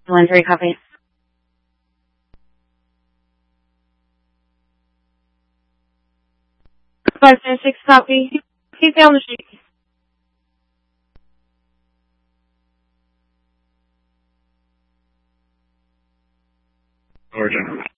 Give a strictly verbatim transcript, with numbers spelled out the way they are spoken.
One three, copy. Five ten six, copy. Keep down the sheet. Origin.